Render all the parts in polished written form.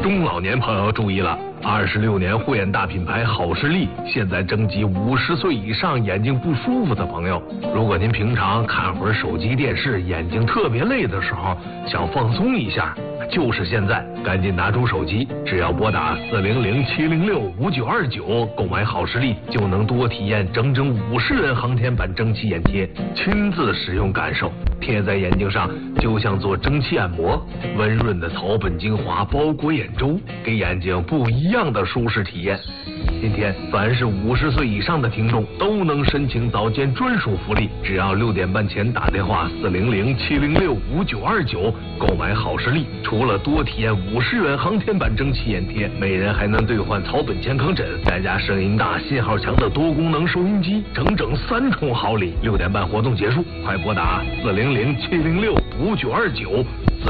中老年朋友注意了，26年护眼大品牌好视力现在征集50岁以上眼睛不舒服的朋友。如果您平常看会儿手机电视，眼睛特别累的时候，想放松一下，就是现在，赶紧拿出手机，只要拨打400-706-5929购买好视力，就能多体验整整50元航天版蒸汽眼贴，亲自使用感受，贴在眼睛上就像做蒸汽按摩，温润的草本精华包裹眼周，给眼睛不一样的舒适体验。今天凡是50岁以上的听众都能申请早间专属福利，只要6点半前打电话400-706-5929购买好视力，除了多体验50元航天版蒸汽眼贴，每人还能兑换草本健康枕，再加声音大、信号强的多功能收音机，整整3重好礼。6点半活动结束，快拨打400-706-5929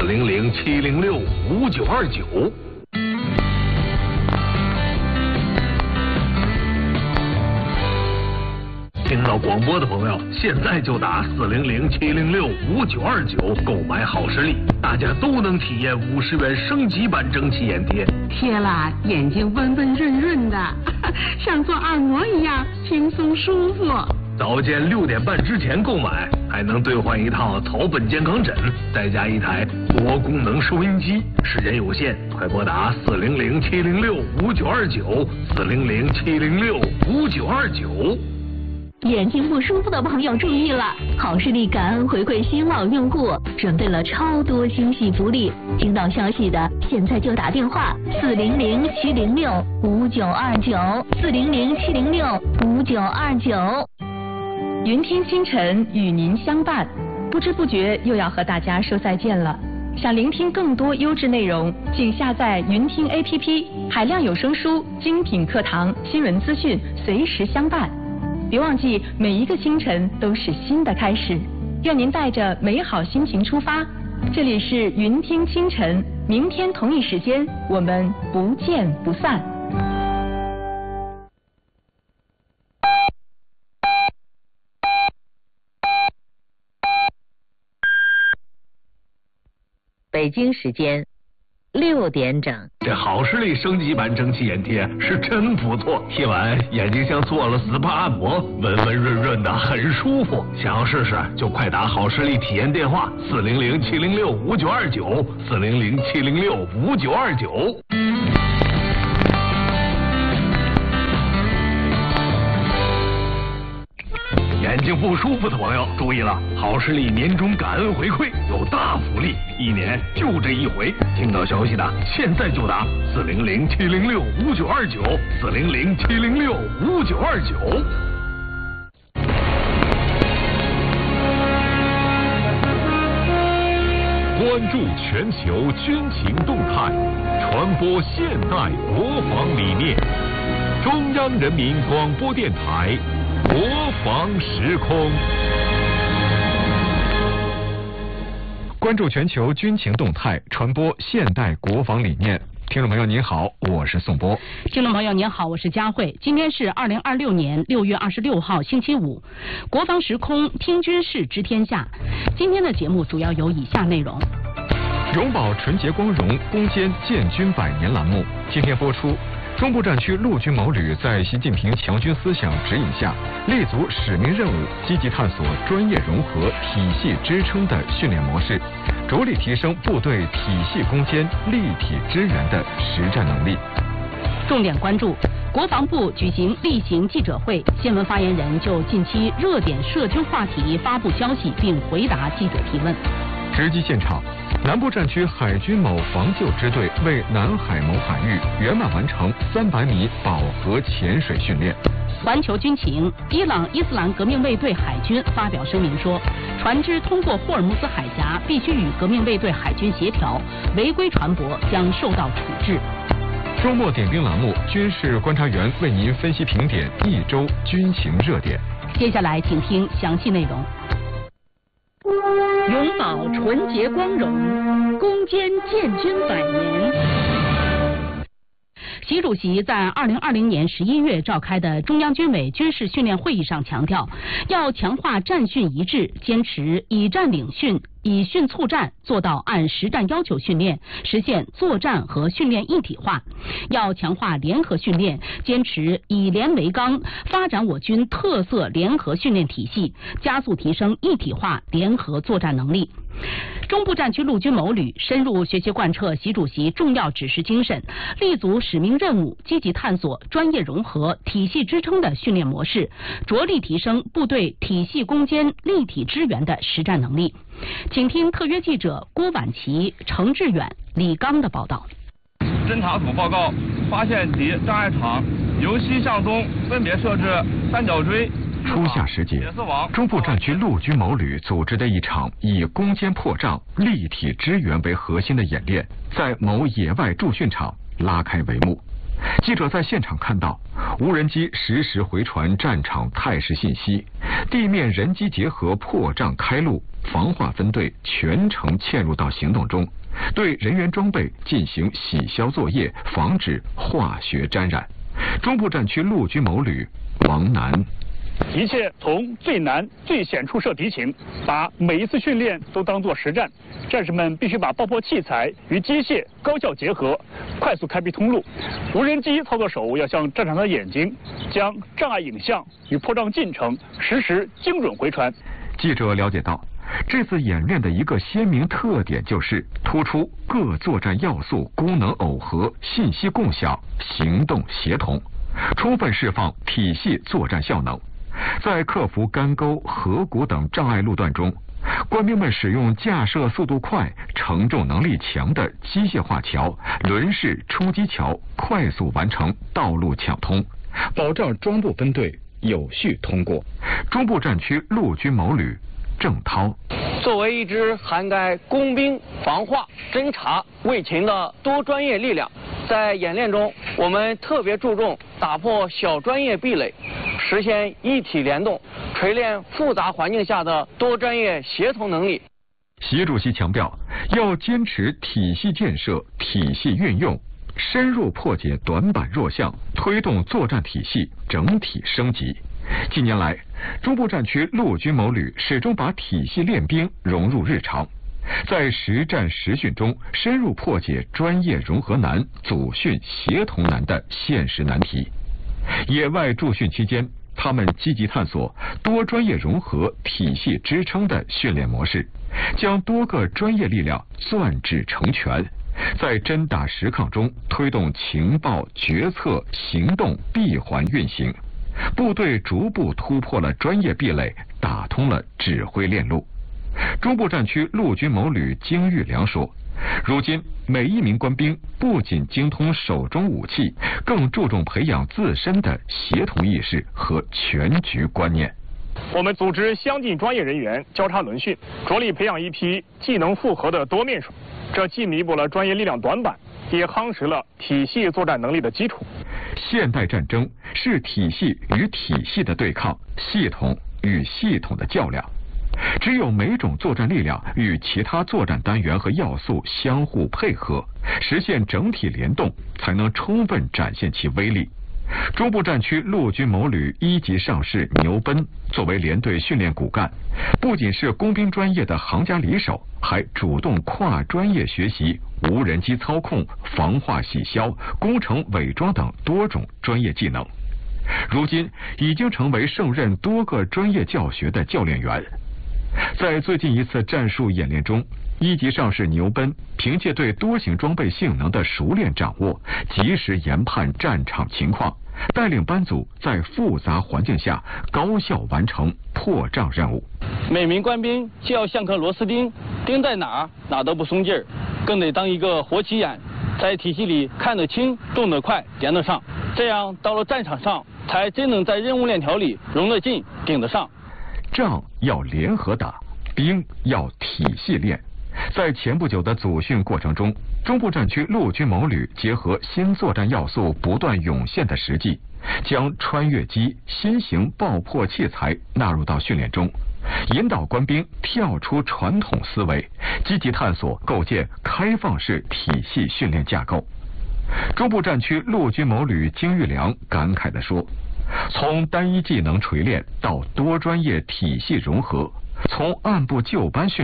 400-706-5929。听到广播的朋友，现在就打400-706-5929购买好视力，大家都能体验50元升级版蒸汽眼贴， 贴了眼睛温温润润的，像做按摩一样轻松舒服。 早间6点半之前购买，还能兑换一套草本健康枕，再加一台多功能收音机。时间有限，快拨打400-706-5929 400-706-5929。 眼睛不舒服的朋友注意了，好视力感恩回馈新老用户，准备了超多惊喜福利。听到消息的，现在就打电话400-706-5929 400-706-5929。 云听清晨与您相伴，不知不觉又要和大家说再见了。想聆听更多优质内容，请下载云听 APP， 海量有声书、精品课堂、新闻资讯，随时相伴。别忘记，每一个清晨都是新的开始。愿您带着美好心情出发。这里是云听清晨，明天同一时间我们不见不散。 北京时间6点整。 这好视力升级版蒸汽眼贴是真不错，贴完眼睛像做了 SPA 按摩，温温润润的，很舒服。想要试试就快打好视力体验电话400-706-5929 400-706-5929。眼睛不舒服的朋友注意了，好视力年终感恩回馈有大福利，1年就这一回。听到消息的现在就打400-706-5929 400-706-5929。 关注全球军情动态，传播现代国防理念。中央人民广播电台国防时空。 关注全球军情动态，传播现代国防理念。听众朋友您好，我是宋波。 听众朋友您好，我是佳慧。今天是2026年6月26号星期五，国防时空听军事知天下。今天的节目主要有以下内容： 永葆纯洁光荣，攻坚建军100年栏目今天播出。中部战区陆军某旅在习近平强军思想指引下，立足使命任务，积极探索专业融合、体系支撑的训练模式，着力提升部队体系攻坚、立体支援的实战能力。 重点关注：国防部举行例行记者会，新闻发言人就近期热点涉军话题发布消息，并回答记者提问。 直击现场，南部战区海军某防救支队为南海某海域圆满完成300米饱和潜水训练。 环球军情，伊朗伊斯兰革命卫队海军发表声明说，船只通过霍尔木兹海峡必须与革命卫队海军协调，违规船舶将受到处置。 周末点兵栏目，军事观察员为您分析评点一周军情热点。 接下来请听详细内容。永葆纯洁光荣，攻坚建军100年。习主席在2020年11月召开的中央军委军事训练会议上强调，要强化战训一致，坚持以战领训、 以训促战做到按实战要求训练，实现作战和训练一体化。要强化联合训练，坚持以联为纲，发展我军特色联合训练体系，加速提升一体化联合作战能力。中部战区陆军某旅深入学习贯彻习主席重要指示精神，立足使命任务，积极探索专业融合、体系支撑的训练模式，着力提升部队体系攻坚、立体支援的实战能力。请听特约记者郭婉琪、程志远、李刚的报道。 侦察组报告发现敌障碍场由西向东分别设置三角锥。 初夏时节，中部战区陆军某旅组织的一场以攻坚破障、立体支援为核心的演练，在某野外驻训场拉开帷幕。记者在现场看到，无人机实时回传战场态势信息，地面人机结合破障开路，防化分队全程嵌入到行动中，对人员装备进行洗消作业，防止化学沾染。中部战区陆军某旅王楠。 一切从最难、最险处设敌情，把每一次训练都当作实战。战士们必须把爆破器材与机械高效结合，快速开辟通路。无人机操作手要像战场的眼睛，将障碍影像与破障进程实时精准回传。 记者了解到，这次演练的一个鲜明特点就是突出各作战要素功能耦合、信息共享、行动协同，充分释放体系作战效能。在克服干沟、河谷等障碍路段中，官兵们使用架设速度快、承重能力强的机械化桥、轮式出击桥，快速完成道路抢通，保障装部分队有序通过。中部战区陆军某旅郑涛。 作为一支涵盖工兵、防化、侦察、卫勤的多专业力量，在演练中，我们特别注重打破小专业壁垒，实现一体联动，锤炼复杂环境下的多专业协同能力。 习主席强调，要坚持体系建设、体系运用，深入破解短板弱项，推动作战体系整体升级。近年来，中部战区陆军某旅始终把体系练兵融入日常，在实战实训中深入破解专业融合难、组训协同难的现实难题。野外驻训期间，他们积极探索多专业融合、体系支撑的训练模式，将多个专业力量攥指成拳，在真打实抗中推动情报、决策、行动闭环运行。部队逐步突破了专业壁垒，打通了指挥链路。中部战区陆军某旅金玉良说，如今每一名官兵不仅精通手中武器，更注重培养自身的协同意识和全局观念。 我们组织相近专业人员交叉轮训，着力培养一批技能复合的多面手，这既弥补了专业力量短板，也夯实了体系作战能力的基础。 现代战争是体系与体系的对抗，系统与系统的较量。只有每种作战力量与其他作战单元和要素相互配合，实现整体联动，才能充分展现其威力。中部战区陆军某旅一级上士牛奔作为连队训练骨干，不仅是工兵专业的行家里手，还主动跨专业学习无人机操控、防化洗消、工程伪装等多种专业技能。如今已经成为胜任多个专业教学的教练员。在最近一次战术演练中，一级上士牛奔凭借对多型装备性能的熟练掌握，及时研判战场情况，带领班组在复杂环境下高效完成破障任务。 每名官兵既要像颗螺丝钉，钉在哪都不松劲儿，更得当一个活起眼，在体系里看得清、动得快、连得上，这样到了战场上，才真能在任务链条里融得进、顶得上。 仗要联合打，兵要体系练。在前不久的组训过程中，中部战区陆军某旅结合新作战要素不断涌现的实际，将穿越机、新型爆破器材纳入到训练中，引导官兵跳出传统思维，积极探索构建开放式体系训练架构。中部战区陆军某旅金玉良感慨地说，从单一技能锤炼到多专业体系融合，从按部就班训练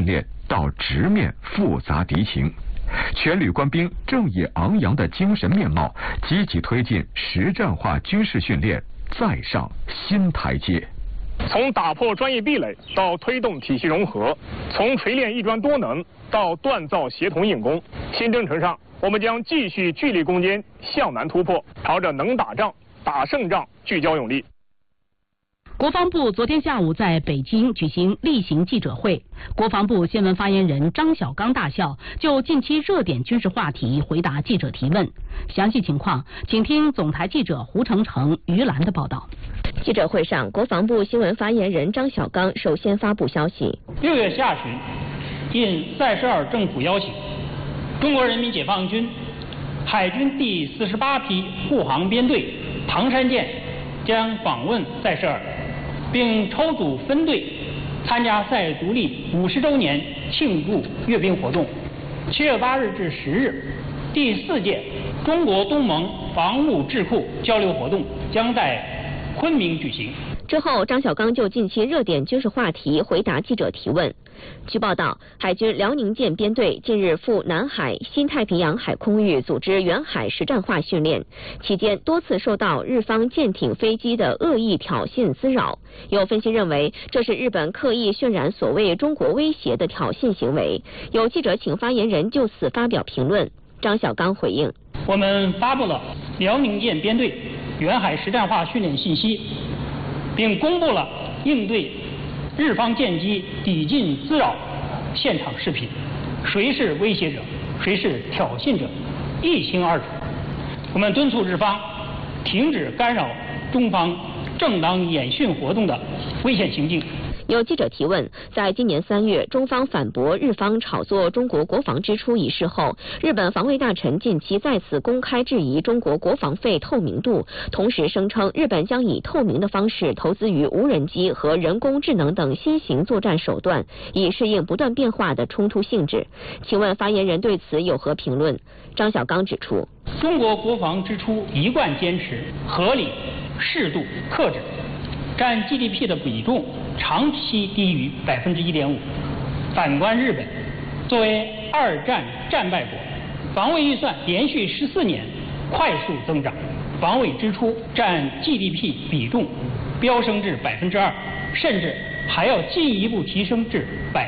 到直面复杂敌情。全旅官兵正以昂扬的精神面貌，积极推进实战化军事训练再上新台阶。 从打破专业壁垒到推动体系融合，从锤炼一专多能到锻造协同硬功，新征程上我们将继续据理攻坚，向南突破，朝着能打仗、打胜仗聚焦用力。 国防部昨天下午在北京举行例行记者会，国防部新闻发言人张小刚大校就近期热点军事话题回答记者提问。详细情况，请听总台记者胡成成、于兰的报道。 记者会上，国防部新闻发言人张小刚首先发布消息 ：6月下旬，应塞舌尔政府邀请，中国人民解放军海军第48批护航编队唐山舰将访问塞舌尔，并抽组分队参加塞独立50周年庆祝阅兵活动。7月8日至10日，第4届中国东盟防务智库交流活动将在昆明举行。 之后，张小刚就近期热点军事话题回答记者提问。据报道，海军辽宁舰编队近日赴南海、新太平洋海空域组织远海实战化训练，期间多次受到日方舰艇、飞机的恶意挑衅滋扰。有分析认为，这是日本刻意渲染所谓中国威胁的挑衅行为。有记者请发言人就此发表评论。张小刚回应： 我们发布了辽宁舰编队远海实战化训练信息，并公布了应对日方舰机抵近滋扰现场视频，谁是威胁者，谁是挑衅者，一清二楚。我们敦促日方停止干扰中方正当演训活动的危险行径。 有记者提问，在今年3月，中方反驳日方炒作中国国防支出一事后，日本防卫大臣近期再次公开质疑中国国防费透明度，同时声称日本将以透明的方式投资于无人机和人工智能等新型作战手段，以适应不断变化的冲突性质。请问发言人对此有何评论？张小刚指出， 中国国防支出一贯坚持合理、适度、克制，占 GDP 的比重长期低于1.5%。反观日本，作为2战战败国，防卫预算连续14年快速增长，防卫支出占 GDP 比重飙升至2%，甚至还要进一步提升至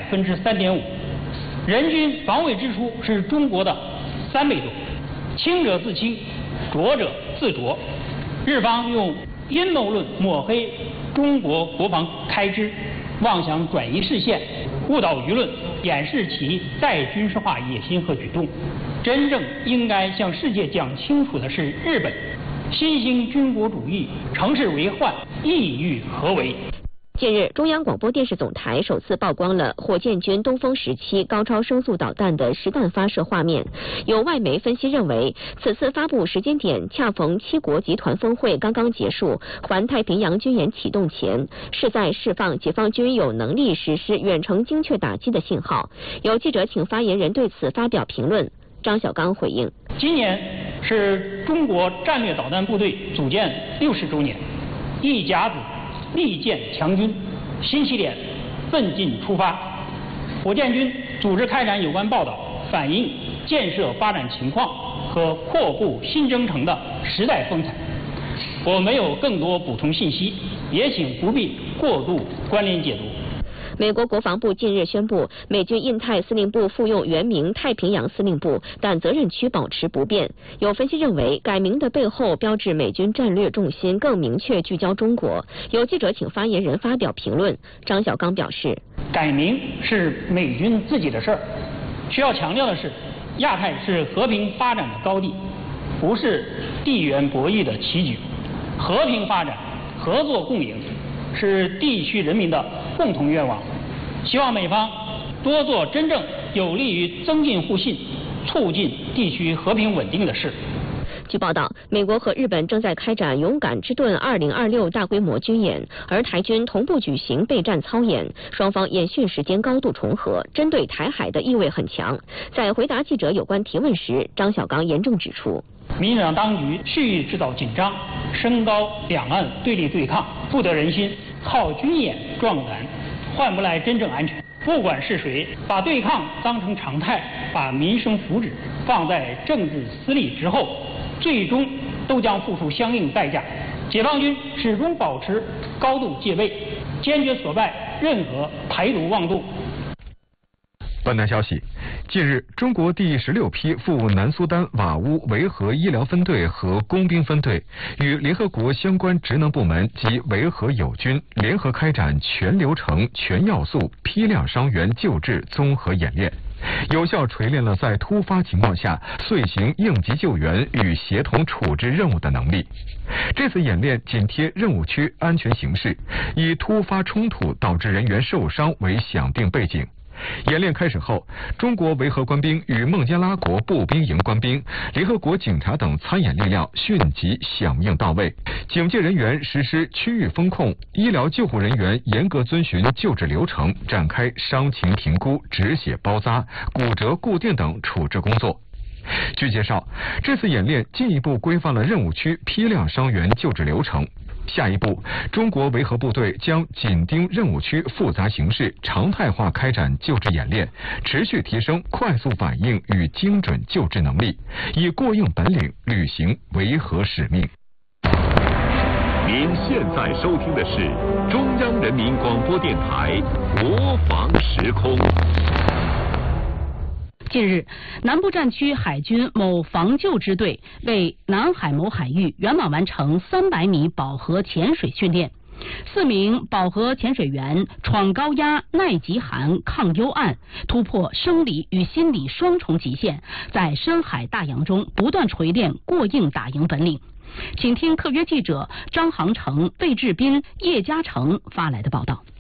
3.5%。人均防卫支出是中国的3倍多。清者自清，浊者自浊。日方用阴谋论抹黑中国国防开支，妄想转移视线，误导舆论，掩饰其再军事化野心和举动。真正应该向世界讲清楚的是，日本新兴军国主义乘势为患，意欲何为？ 近日，中央广播电视总台首次曝光了火箭军东风17高超声速导弹的实弹发射画面。有外媒分析认为，此次发布时间点恰逢7国集团峰会刚刚结束，环太平洋军演启动前，是在释放解放军有能力实施远程精确打击的信号。有记者请发言人对此发表评论。张小刚回应： 今年是中国战略导弹部队组建60周年，一甲子力建强军，新起点奋进出发。火箭军组织开展有关报道，反映建设发展情况和扩步新征程的时代风采。我没有更多补充信息，也请不必过度关联解读。 美国国防部近日宣布，美军印太司令部复用原名太平洋司令部，但责任区保持不变。有分析认为，改名的背后标志美军战略重心更明确聚焦中国。有记者请发言人发表评论。张小刚表示， 改名是美军自己的事儿，需要强调的是，亚太是和平发展的高地，不是地缘博弈的棋局。和平发展、合作共赢是地区人民的共同愿望，希望美方多做真正有利于增进互信、促进地区和平稳定的事。 据报道，美国和日本正在开展勇敢之盾2026大规模军演，而台军同步举行备战操演，双方演训时间高度重合，针对台海的意味很强。在回答记者有关提问时，张小刚严正指出， 民进党当局蓄意制造紧张，升高两岸对立对抗，不得人心，靠军演壮胆，换不来真正安全。 不管是谁，把对抗当成常态，把民生福祉放在政治私利之后，最终都将付出相应代价。解放军始终保持高度戒备，坚决挫败任何台独妄动。 本台消息，近日，中国第16批赴南苏丹瓦乌维和医疗分队和工兵分队与联合国相关职能部门及维和友军联合开展全流程、全要素、批量伤员救治综合演练，有效锤炼了在突发情况下遂行应急救援与协同处置任务的能力。这次演练紧贴任务区安全形势，以突发冲突导致人员受伤为响定背景。演练开始后，中国维和官兵与孟加拉国步兵营官兵、联合国警察等参演力量迅即响应到位，警戒人员实施区域风控，医疗救护人员严格遵循救治流程，展开伤情评估、止血包扎、骨折固定等处置工作。据介绍，这次演练进一步规范了任务区批量伤员救治流程。下一步，中国维和部队将紧盯任务区复杂形势，常态化开展救治演练，持续提升快速反应与精准救治能力，以过硬本领履行维和使命。 您现在收听的是中央人民广播电台国防时空。 近日，南部战区海军某防救支队为南海某海域圆满完成300米饱和潜水训练。4名饱和潜水员闯高压、耐极寒、抗幽暗，突破生理与心理双重极限，在深海大洋中不断锤炼过硬打赢本领。请听特约记者张航成、魏志斌、叶嘉诚发来的报道。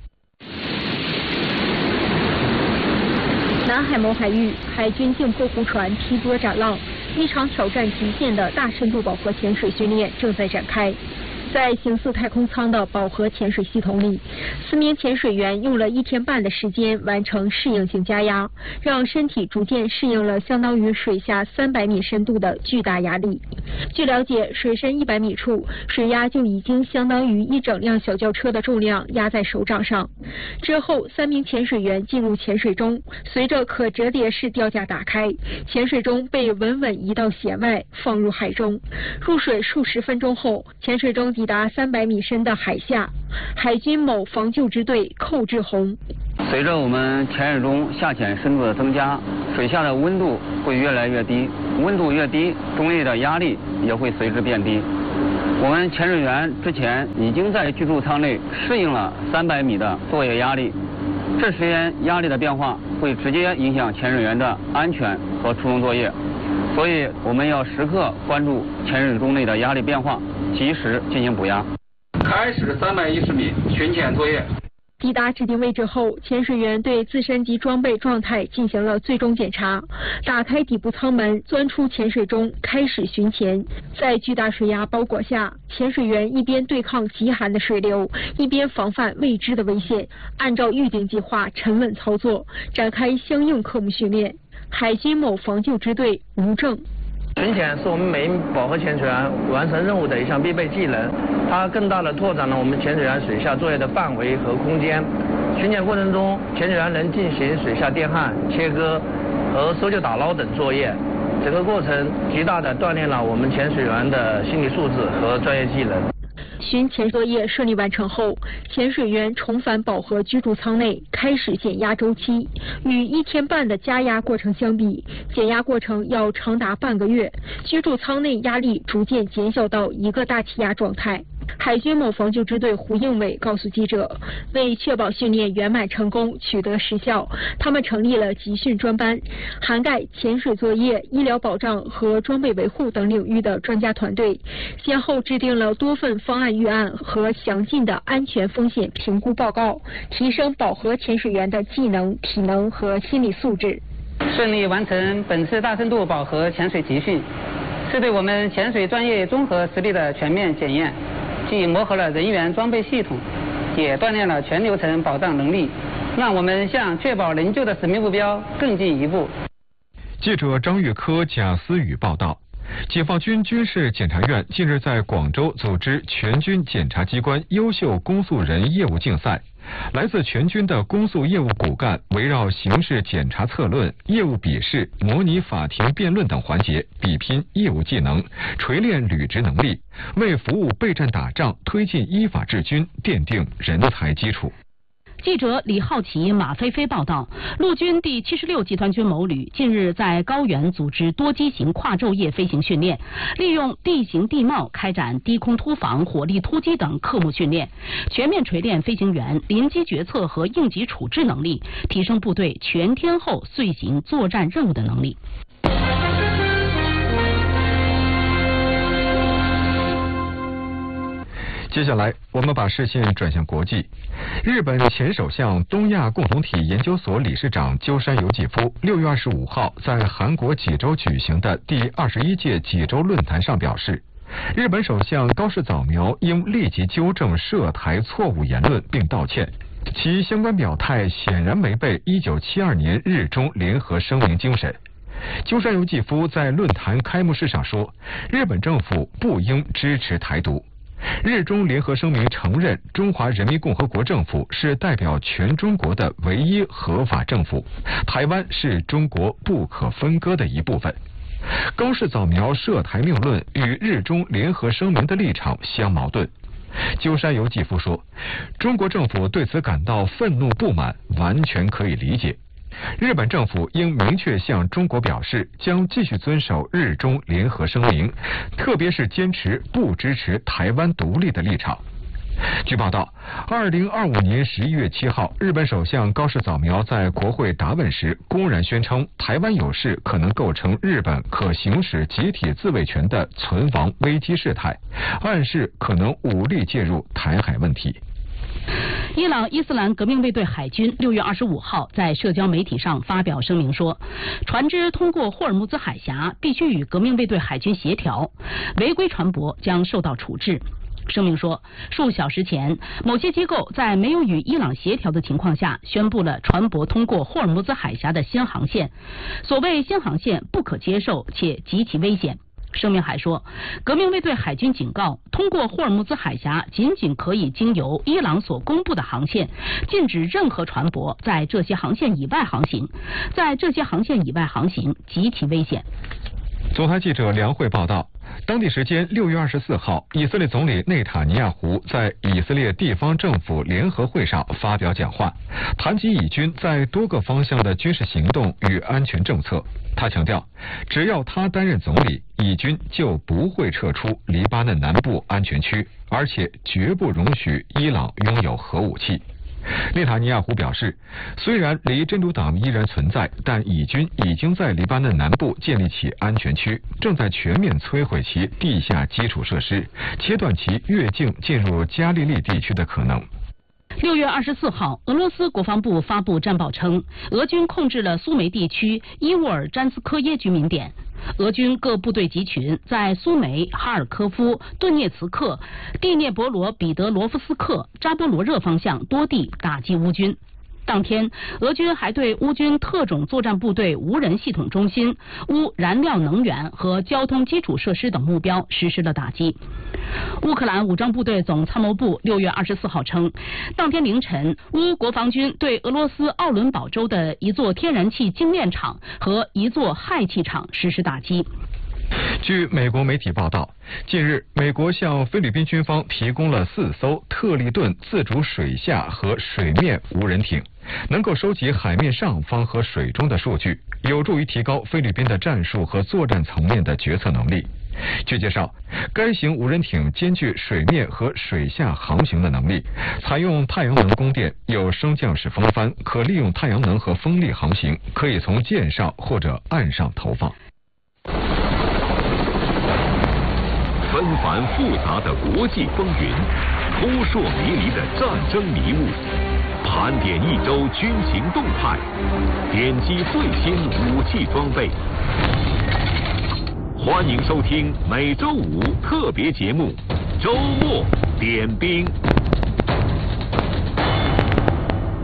南海某海域，海军镜破湖船劈波斩浪，一场挑战极限的大深度饱和潜水训练正在展开。在形似太空舱的饱和潜水系统里，4名潜水员用了1天半的时间完成适应性加压，让身体逐渐适应了相当于水下300米深度的巨大压力。据了解，水深100米处，水压就已经相当于一整辆小轿车的重量压在手掌上。之后，3名潜水员进入潜水中，随着可折叠式吊架打开，潜水钟被稳稳移到舷外，放入海中。入水数十分钟后，潜水钟抵达300米深的海下，海军某防救支队寇志宏。 随着我们潜水钟下潜深度的增加，水下的温度会越来越低，温度越低，钟内的压力也会随之变低。我们潜水员之前已经在居住舱内适应了300米的作业压力，这时间压力的变化会直接影响潜水员的安全和出动作业，所以我们要时刻关注潜水钟内的压力变化，及时进行补压。开始310米巡潜作业。 抵达指定位置后，潜水员对自身及装备状态进行了最终检查，打开底部舱门，钻出潜水钟，开始巡潜。在巨大水压包裹下，潜水员一边对抗极寒的水流，一边防范未知的危险，按照预定计划沉稳操作，展开相应科目训练。海军某防救支队吴正。 巡潜是我们每一名饱和潜水员完成任务的一项必备技能，它更大的拓展了我们潜水员水下作业的范围和空间。巡潜过程中，潜水员能进行水下电焊、切割和搜救打捞等作业，整个过程极大的锻炼了我们潜水员的心理素质和专业技能。 巡潜作业顺利完成后，潜水员重返饱和居住舱内，开始减压周期。与1天半的加压过程相比，减压过程要长达半个月，居住舱内压力逐渐减小到一个大气压状态。海军某防救支队胡应伟告诉记者，为确保训练圆满成功、取得实效，他们成立了集训专班，涵盖潜水作业、医疗保障和装备维护等领域的专家团队，先后制定了多份方案预案和详尽的安全风险评估报告，提升饱和潜水员的技能、体能和心理素质。 顺利完成本次大深度饱和潜水集训，是对我们潜水专业综合实力的全面检验，既磨合了人员装备系统，也锻炼了全流程保障能力，让我们向确保人救的使命目标更进一步。 记者张玉科、贾思雨报道。 解放军军事检察院近日在广州组织全军检察机关优秀公诉人业务竞赛。来自全军的公诉业务骨干围绕刑事检察策论、业务笔试、模拟法庭辩论等环节比拼业务技能，锤炼履职能力，为服务备战打仗、推进依法治军奠定人才基础。 记者李浩奇、马飞飞报道，陆军第76集团军某旅近日在高原组织多机型跨昼夜飞行训练，利用地形地貌开展低空突防、火力突击等科目训练，全面锤炼飞行员临机决策和应急处置能力，提升部队全天候遂行作战任务的能力。 接下来，我们把视线转向国际。日本前首相、东亚共同体研究所理事长鸠山由纪夫6月25号在韩国济州举行的第21届济州论坛上表示，日本首相高市早苗应立即纠正涉台错误言论并道歉，其相关表态显然违背1972年日中联合声明精神。鸠山由纪夫在论坛开幕式上说，日本政府不应支持台独。日中联合声明承认中华人民共和国政府是代表全中国的唯一合法政府，台湾是中国不可分割的一部分。高市早苗涉台谬论与日中联合声明的立场相矛盾。鸠山由纪夫说，中国政府对此感到愤怒不满，完全可以理解。日本政府应明确向中国表示，将继续遵守日中联合声明，特别是坚持不支持台湾独立的立场。据报道，2025年11月7号，日本首相高市早苗在国会答问时公然宣称，台湾有事可能构成日本可行使集体自卫权的存亡危机事态，暗示可能武力介入台海问题。 伊朗伊斯兰革命卫队海军6月25号在社交媒体上发表声明说，船只通过霍尔木兹海峡必须与革命卫队海军协调，违规船舶将受到处置。声明说，数小时前，某些机构在没有与伊朗协调的情况下，宣布了船舶通过霍尔木兹海峡的新航线。所谓新航线不可接受且极其危险。声明还说，革命卫队海军警告，通过霍尔木兹海峡仅仅可以经由伊朗所公布的航线，禁止任何船舶在这些航线以外航行，在这些航线以外航行极其危险。 总台记者梁慧报道，当地时间6月24号，以色列总理内塔尼亚胡在以色列地方政府联合会上发表讲话，谈及以军在多个方向的军事行动与安全政策。他强调，只要他担任总理，以军就不会撤出黎巴嫩南部安全区，而且绝不容许伊朗拥有核武器。内塔尼亚胡表示，虽然离真主党依然存在，但以军已经在黎巴嫩南部建立起安全区，正在全面摧毁其地下基础设施，切断其越境进入加利利地区的可能。 6月24号，俄罗斯国防部发布战报称，俄军控制了苏梅地区伊沃尔詹斯科耶居民点。俄军各部队集群在苏梅、哈尔科夫、顿涅茨克、第聂伯罗彼得罗夫斯克、扎波罗热方向多地打击乌军。当天，俄军还对乌军特种作战部队无人系统中心、乌燃料能源和交通基础设施等目标实施了打击。乌克兰武装部队总参谋部6月24号称，当天凌晨，乌国防军对俄罗斯奥伦堡州的一座天然气精炼厂和一座氦气厂实施打击。 据美国媒体报道，近日美国向菲律宾军方提供了4艘特立顿自主水下和水面无人艇，能够收集海面上方和水中的数据，有助于提高菲律宾的战术和作战层面的决策能力。据介绍，该型无人艇兼具水面和水下航行的能力，采用太阳能供电，有升降式风帆，可利用太阳能和风力航行，可以从舰上或者岸上投放。 纷繁复杂的国际风云，扑朔迷离的战争迷雾，盘点一周军情动态，点击最新武器装备。欢迎收听每周五特别节目《周末点兵》。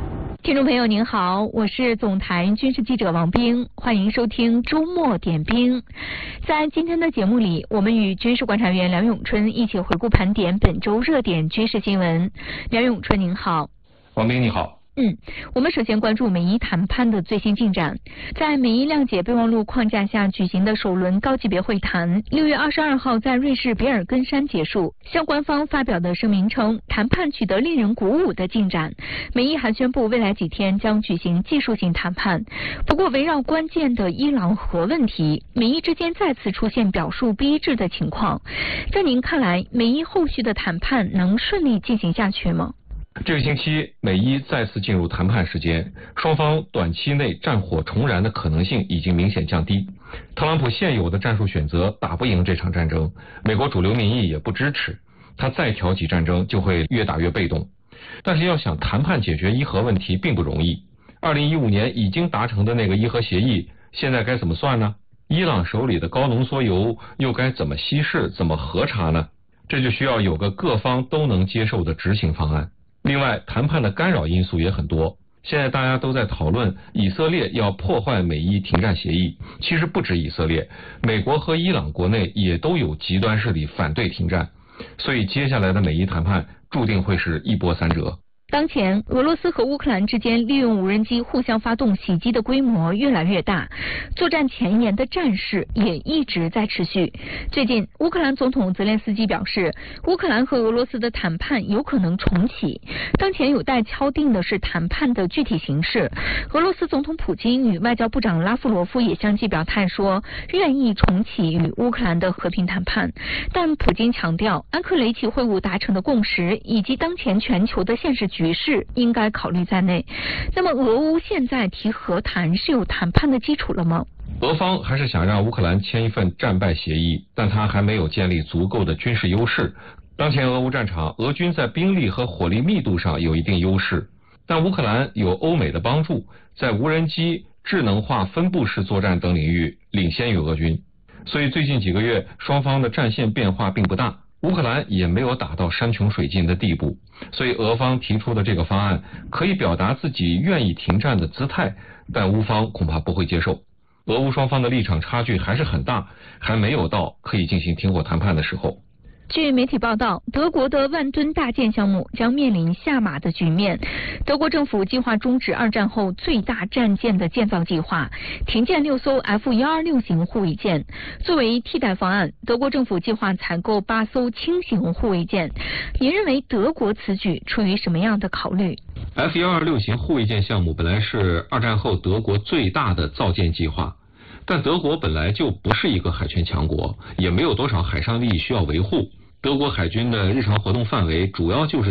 听众朋友您好，我是总台军事记者王冰，欢迎收听周末点兵。在今天的节目里，我们与军事观察员梁永春一起回顾盘点本周热点军事新闻。梁永春您好。 王冰你好。 我们首先关注美伊谈判的最新进展。在美伊谅解备忘录框架下举行的首轮高级别会谈，6月22号在瑞士比尔根山结束。相关方发表的声明称，谈判取得令人鼓舞的进展。美伊还宣布未来几天将举行技术性谈判。不过，围绕关键的伊朗核问题，美伊之间再次出现表述不一致的情况。在您看来，美伊后续的谈判能顺利进行下去吗？ 这个星期，美伊再次进入谈判时间，双方短期内战火重燃的可能性已经明显降低。特朗普现有的战术选择打不赢这场战争，美国主流民意也不支持，他再挑起战争就会越打越被动。但是要想谈判解决伊核问题并不容易。2015年已经达成的那个伊核协议，现在该怎么算呢？伊朗手里的高浓缩铀又该怎么稀释、怎么核查呢？这就需要有个各方都能接受的执行方案。另外，谈判的干扰因素也很多。现在大家都在讨论以色列要破坏美伊停战协议，其实不止以色列，美国和伊朗国内也都有极端势力反对停战，所以接下来的美伊谈判注定会是一波三折。 当前，俄罗斯和乌克兰之间利用无人机互相发动袭击的规模越来越大，作战前沿的战事也一直在持续。最近，乌克兰总统泽连斯基表示，乌克兰和俄罗斯的谈判有可能重启。当前有待敲定的是谈判的具体形式。俄罗斯总统普京与外交部长拉夫罗夫也相继表态说，愿意重启与乌克兰的和平谈判。但普京强调，安克雷奇会晤达成的共识以及当前全球的现实局势应该考虑在内。那么俄乌现在提和谈是有谈判的基础了吗？ 俄方还是想让乌克兰签一份战败协议，但他还没有建立足够的军事优势。当前俄乌战场，俄军在兵力和火力密度上有一定优势，但乌克兰有欧美的帮助，在无人机、智能化分布式作战等领域领先于俄军。所以最近几个月双方的战线变化并不大，乌克兰也没有打到山穷水尽的地步，所以俄方提出的这个方案可以表达自己愿意停战的姿态，但乌方恐怕不会接受。俄乌双方的立场差距还是很大，还没有到可以进行停火谈判的时候。 据媒体报道，德国的万吨大舰项目将面临下马的局面。德国政府计划终止二战后最大战舰的建造计划，停建6艘 F-126型护卫舰。作为替代方案，德国政府计划采购8艘轻型护卫舰。您认为德国此举出于什么样的考虑？ F-126型护卫舰项目本来是二战后德国最大的造舰计划，但德国本来就不是一个海权强国，也没有多少海上利益需要维护。德国海军的日常活动范围主要就是